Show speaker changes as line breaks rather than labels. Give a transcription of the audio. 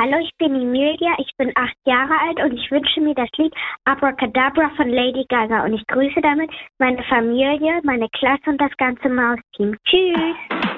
Hallo, ich bin Emilia, ich bin 8 Jahre alt und ich wünsche mir das Lied Abracadabra von Lady Gaga und ich grüße damit meine Familie, meine Klasse und das ganze Mausteam. Tschüss!